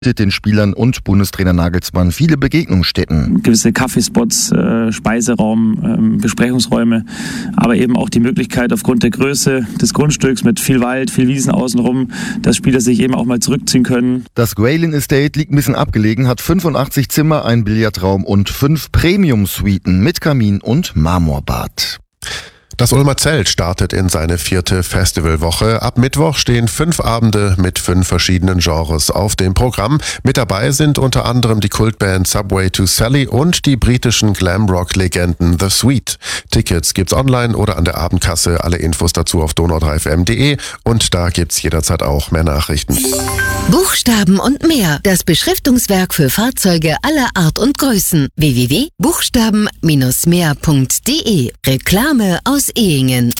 den Spielern und Bundestrainer Nagelsmann viele Begegnungsstätten. Gewisse Kaffeespots, Speiseraum, Besprechungsräume, aber eben auch die Möglichkeit aufgrund der Größe des Grundstücks mit viel Wald, viel Wiesen außenrum, dass Spieler sich eben auch mal zurückziehen können. Das Gwaylin Estate liegt ein bisschen abgelegen, hat 85 Zimmer, einen Billardraum und 5 Premium-Suiten mit Kamin und Marmorbad. Das Ulmer Zelt startet in seine 4. Festivalwoche. Ab Mittwoch stehen 5 Abende mit 5 verschiedenen Genres auf dem Programm. Mit dabei sind unter anderem die Kultband Subway to Sally und die britischen Glamrock-Legenden The Sweet. Tickets gibt's online oder an der Abendkasse. Alle Infos dazu auf donau3fm.de und da gibt's jederzeit auch mehr Nachrichten. Buchstaben und mehr. Das Beschriftungswerk für Fahrzeuge aller Art und Größen. www.buchstaben-mehr.de. Reklame aus Ehingen.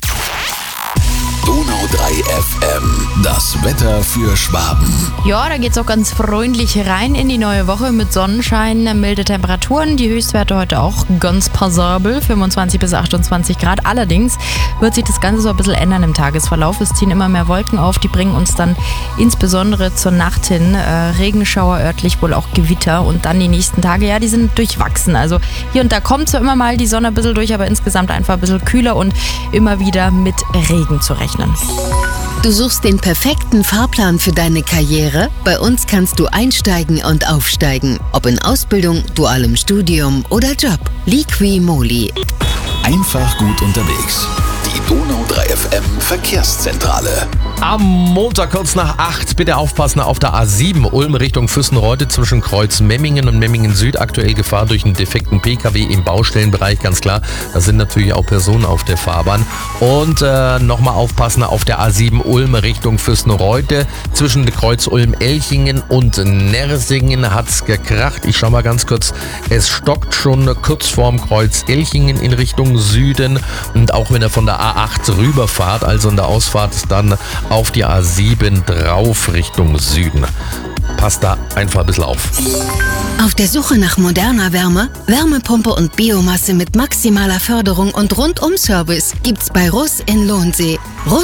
Donau 3 FM, das Wetter für Schwaben. Ja, da geht's auch ganz freundlich rein in die neue Woche mit Sonnenschein, milde Temperaturen. Die Höchstwerte heute auch ganz passabel, 25 bis 28 Grad. Allerdings wird sich das Ganze so ein bisschen ändern im Tagesverlauf. Es ziehen immer mehr Wolken auf, die bringen uns dann insbesondere zur Nacht hin Regenschauer, örtlich wohl auch Gewitter. Und dann die nächsten Tage, ja, die sind durchwachsen. Also hier und da kommt zwar immer mal die Sonne ein bisschen durch, aber insgesamt einfach ein bisschen kühler und immer wieder mit Regen zu rechnen. Du suchst den perfekten Fahrplan für deine Karriere? Bei uns kannst du einsteigen und aufsteigen. Ob in Ausbildung, dualem Studium oder Job. Liqui-Moly. Einfach gut unterwegs. Die Donau 3 FM Verkehrszentrale. Am Montag kurz nach 8 bitte aufpassen auf der A7 Ulm Richtung Füssenreuth zwischen Kreuz Memmingen und Memmingen Süd. Aktuell Gefahr durch einen defekten PKW im Baustellenbereich, ganz klar. Da sind natürlich auch Personen auf der Fahrbahn. Und nochmal aufpassen auf der A7 Ulm Richtung Füssenreuth zwischen Kreuz Ulm-Elchingen und Nersingen hat's gekracht. Ich schau mal ganz kurz. Es stockt schon kurz vorm Kreuz Elchingen in Richtung Süden. Und auch wenn er von der A8 rüberfahrt, also in der Ausfahrt dann auf die A7 drauf Richtung Süden. Passt da einfach ein bisschen auf. Auf der Suche nach moderner Wärme, Wärmepumpe und Biomasse mit maximaler Förderung und Rundum-Service gibt's bei Russ in Lohnsee.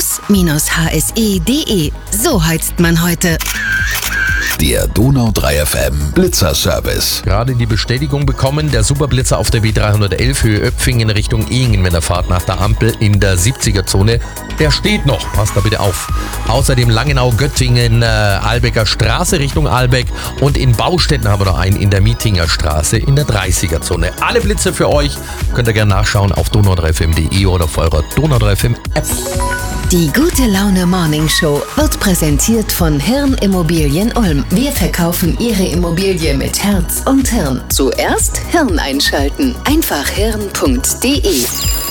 Russ-hse.de. So heizt man heute. Der Donau 3 FM Blitzerservice. Gerade die Bestätigung bekommen, der Superblitzer auf der B311 Höhe Öpfingen Richtung Ehingen mit der Fahrt nach der Ampel in der 70er-Zone. Der steht noch, passt da bitte auf. Außerdem Langenau-Göttingen, Albecker Straße Richtung Albeck und in Baustetten haben wir noch einen in der Mietinger Straße in der 30er-Zone. Alle Blitze für euch könnt ihr gerne nachschauen auf donau3fm.de oder auf eurer Donau 3 FM App. Die Gute Laune Morning Show wird präsentiert von Hirn Immobilien Ulm. Wir verkaufen Ihre Immobilie mit Herz und Hirn. Zuerst Hirn einschalten. Einfach hirn.de. Die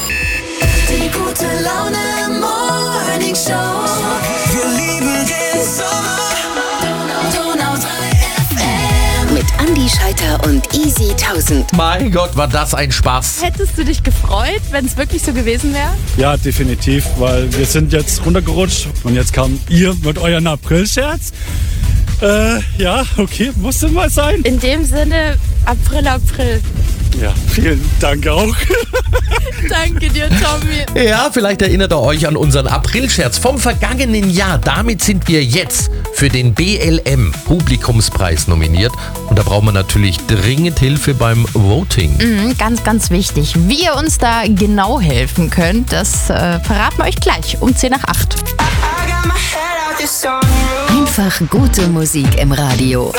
Gute Laune Morning Show. Wir lieben den Sommer. Donau 3 FM. Mit Andi Scheiter und Easy 1000. Mein Gott, war das ein Spaß. Hättest du dich gefreut, wenn es wirklich so gewesen wäre? Ja, definitiv, weil wir sind jetzt runtergerutscht und jetzt kam ihr mit euren April-Scherz. Ja, okay, musste mal sein. In dem Sinne, April. Ja, vielen Dank auch. Danke dir, Tommy. Ja, vielleicht erinnert ihr euch an unseren Aprilscherz vom vergangenen Jahr. Damit sind wir jetzt für den BLM Publikumspreis nominiert. Und da brauchen wir natürlich dringend Hilfe beim Voting. Ganz, ganz wichtig. Wie ihr uns da genau helfen könnt, das verraten wir euch gleich um 10 nach 8. Einfach gute Musik im Radio.